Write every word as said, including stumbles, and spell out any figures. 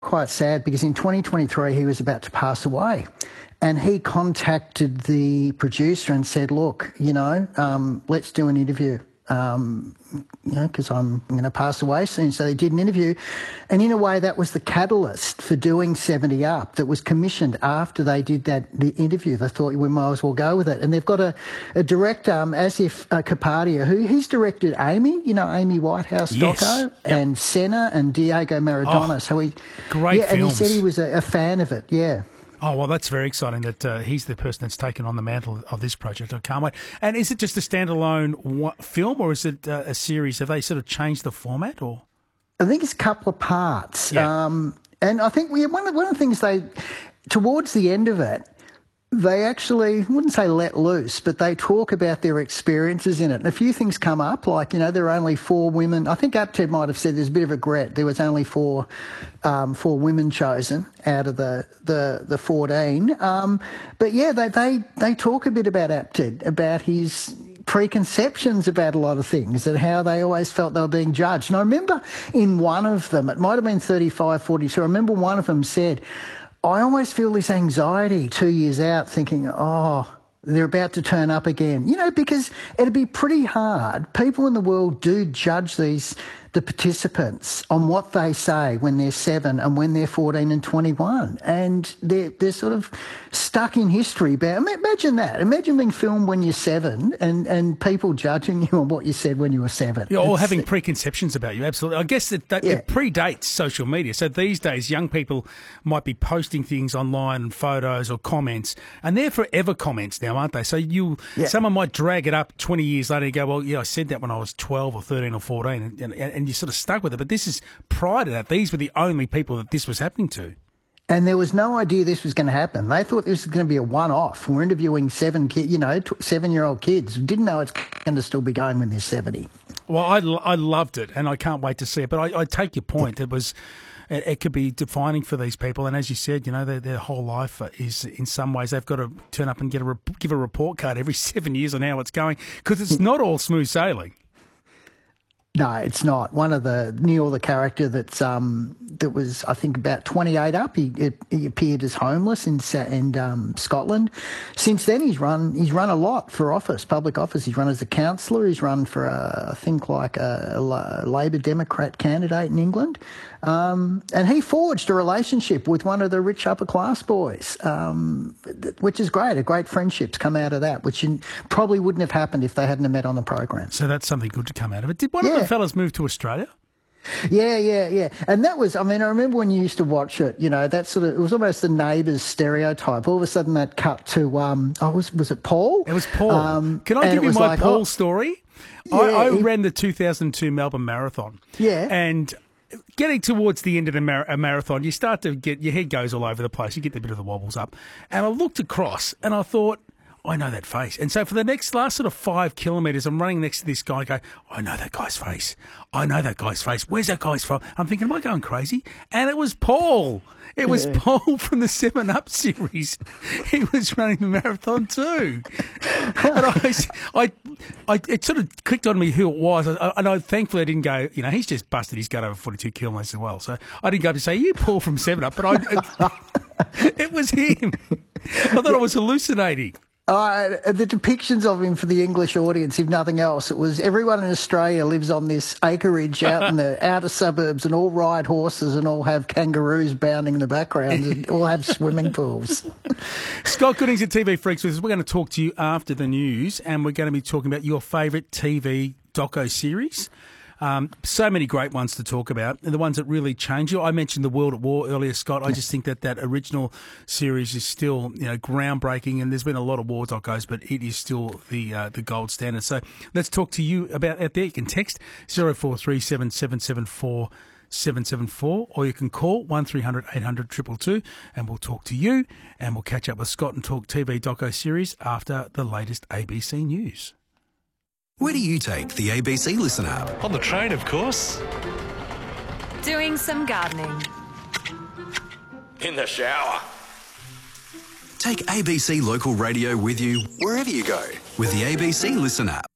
quite sad because in twenty twenty-three he was about to pass away. And he contacted the producer and said, look, you know, um, let's do an interview, um, you know, because I'm going to pass away soon. So they did an interview. And in a way, that was the catalyst for doing seventy Up that was commissioned after they did that the interview. They thought we might as well go with it. And they've got a, a director, um, Asif uh, Kapadia, who he's directed Amy, you know, Amy Whitehouse yes. doco, yep. and Senna and Diego Maradona. Oh, so he, great yeah, films. And he said he was a, a fan of it, yeah. Oh, well, that's very exciting that uh, he's the person that's taken on the mantle of this project. I can't wait. And is it just a standalone wa- film or is it uh, a series? Have they sort of changed the format or? I think it's a couple of parts. Yeah. Um, and I think we one of, one of the things they, towards the end of it, they actually, I wouldn't say let loose, but they talk about their experiences in it. And a few things come up, like, you know, there are only four women. I think Apted might have said there's a bit of regret. There was only four um, four women chosen out of the, the, the fourteen. Um, but, yeah, they, they, they talk a bit about Apted, about his preconceptions about a lot of things and how they always felt they were being judged. And I remember in one of them, it might have been thirty-five, forty-two, I remember one of them said, I always feel this anxiety two years out thinking, oh, they're about to turn up again. You know, because it'd be pretty hard. People in the world do judge these, the participants on what they say when they're seven and when they're fourteen and twenty-one. And they're, they're sort of stuck in history. But imagine that. Imagine being filmed when you're seven and, and people judging you on what you said when you were seven. Yeah, or it's, having preconceptions about you, absolutely. I guess that, that yeah. it predates social media. So these days, young people might be posting things online and photos or comments, and they're forever comments now, aren't they? So you, yeah. someone might drag it up twenty years later and go, well, yeah, I said that when I was twelve or thirteen or fourteen, and, and, and you're sort of stuck with it. But this is prior to that. These were the only people that this was happening to. And there was no idea this was going to happen. They thought this was going to be a one-off. We're interviewing seven, ki- you know, seven-year-old kids. Didn't know it's going to still be going when they're seventy. Well, I, I loved it, and I can't wait to see it. But I, I take your point. It was, it, it could be defining for these people. And as you said, you know, their, their whole life is, in some ways, they've got to turn up and get a re- give a report card every seven years on how it's going, because it's not all smooth sailing. No, it's not. One of the Neil, the character that's um that was I think about twenty-eight up. He he appeared as homeless in in um, Scotland. Since then, he's run he's run a lot for office, public office. He's run as a councillor. He's run for a, I think like a, a Labor Democrat candidate in England, um, and he forged a relationship with one of the rich upper class boys, um, which is great. A great friendship's come out of that, which probably wouldn't have happened if they hadn't have met on the program. So that's something good to come out of it. Did one Yeah. of the fellas move to Australia? Yeah, yeah, yeah. And that was, I mean, I remember when you used to watch it, you know, that sort of, it was almost the Neighbours stereotype. All of a sudden that cut to, um, oh, was, was it Paul? It was Paul. Um, Can I give you my like, Paul oh, story? Yeah, I, I he- ran the two thousand two Melbourne Marathon. Yeah. And getting towards the end of the mar- a marathon, you start to get, your head goes all over the place. You get a bit of the wobbles up. And I looked across and I thought, I know that face. And so for the next last sort of five kilometres, I'm running next to this guy. I go, I know that guy's face. I know that guy's face. Where's that guy's from? I'm thinking, am I going crazy? And it was Paul. It was Yeah. Paul from the seven Up series. He was running the marathon too. And I, I, I, it sort of clicked on me who it was. I, and I thankfully I didn't go, you know, he's just busted his gut over forty-two kilometres as well. So I didn't go up to say, you Paul from seven Up. But I, it, it was him. I thought I was hallucinating. Uh, the depictions of him for the English audience, if nothing else, it was everyone in Australia lives on this acreage out in the outer suburbs and all ride horses and all have kangaroos bounding in the background and all have swimming pools. Scott Goodings at T V Freaks with us. We're going to talk to you after the news, and we're going to be talking about your favourite T V doco series. Um, so many great ones to talk about, and the ones that really change you. I mentioned The World at War earlier, Scott. I just think that that original series is still, you know, groundbreaking, and there's been a lot of war docos, but it is still the uh, the gold standard. So let's talk to you about out there. You can text zero four three seven seven seven four seven seven four, or you can call one three hundred eight hundred two two two, and we'll talk to you, and we'll catch up with Scott and talk T V doco series after the latest A B C News. Where do you take the A B C Listen app? On the train, of course. Doing some gardening. In the shower. Take A B C Local Radio with you wherever you go with the A B C Listen app.